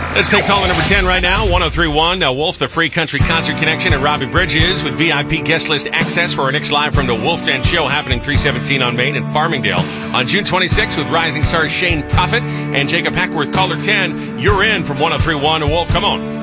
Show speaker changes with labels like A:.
A: Let's take caller number 10 right now. 1031 Wolf, the Free Country Concert Connection at Robbie Bridges with VIP guest list access for our next live from the Wolf Den Show happening 317 on Main in Farmingdale on June 26th with rising stars Shane Prophet and Jacob Hackworth. Caller 10, you're in from 1031 Wolf. Come on.